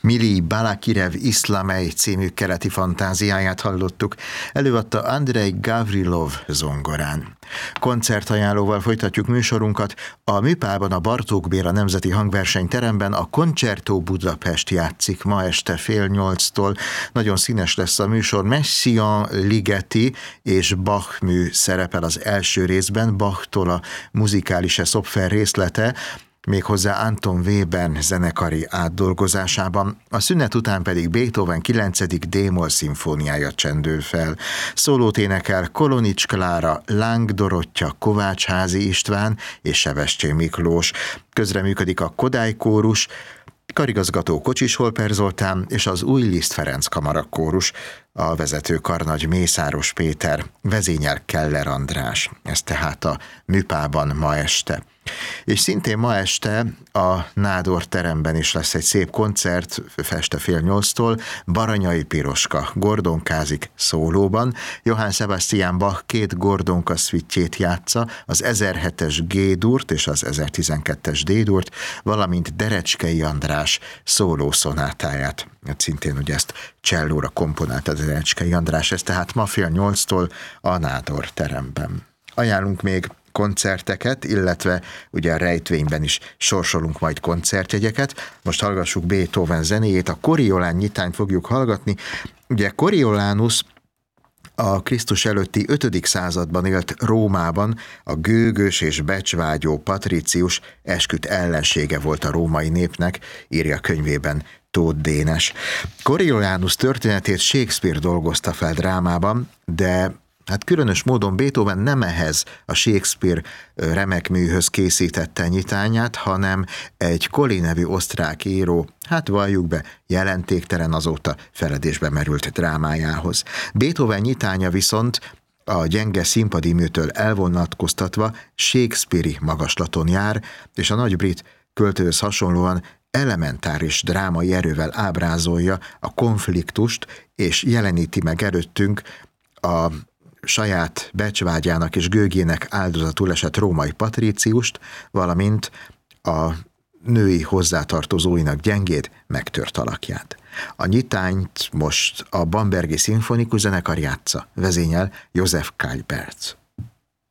Mili Balakirev Iszlamej című keleti fantáziáját hallottuk, előadta Andrei Gavrilov zongorán. Koncertajánlóval folytatjuk műsorunkat. A Műpában a Bartók Béla Nemzeti Hangversenyteremben a Concerto Budapest játszik ma este 7:30-tól. Nagyon színes lesz a műsor. Messiaen, Ligeti és Bach mű szerepel az első részben, Bachtól a Musikális Szopfer részlete, méghozzá Anton Webern zenekari átdolgozásában, a szünet után pedig Beethoven 9. d-moll szimfóniája csendül fel. Szólót énekel Kolonics Klára, Láng Dorottya, Kovácsházi István és Sebestyén Miklós. Közreműködik a Kodály kórus, karigazgató Kocsis Holper Zoltán és az Új Liszt Ferenc Kamara kórus, a vezető karnagy Mészáros Péter, vezényel Keller András. Ez tehát a Műpában ma este. És szintén ma este a Nádor teremben is lesz egy szép koncert, este 7:30-tól, Baranyai Piroska gordonkázik szólóban, Johann Sebastian Bach 2 gordonka szvittjét játsza, az 1007-es G-durt és az 1012-es D-durt, valamint Derecskei András szólószonátáját. Szintén ugye ezt csellóra komponálta Derecskei András, ez tehát ma 7:30-tól a Nádor teremben. Ajánlunk még koncerteket, illetve ugye a rejtvényben is sorsolunk majd koncertjegyeket. Most hallgassuk Beethoven zenéjét, a Koriolán nyitányt fogjuk hallgatni. Ugye Coriolanus a Krisztus előtti 5. században élt Rómában, a gőgös és becsvágyó patricius, esküdt ellensége volt a római népnek, írja könyvében Tóth Dénes. Coriolanus történetét Shakespeare dolgozta fel drámában, de hát különös módon Beethoven nem ehhez a Shakespeare remek műhöz készítette nyitányát, hanem egy Colley nevű osztrák író, hát valljuk be, jelentéktelen azóta feledésbe merült drámájához. Beethoven nyitánya viszont a gyenge színpadi műtől elvonatkoztatva Shakespeare-i magaslaton jár, és a nagy brit költőhöz hasonlóan elementáris drámai erővel ábrázolja a konfliktust, és jeleníti meg előttünk a saját becsvágyának és gőgének áldozatul esett római patriciust, valamint a női hozzátartozóinak gyengéd, megtört alakját. A nyitányt most a Bambergi Szimfonikus Zenekar játsza, vezényel József Kálberc.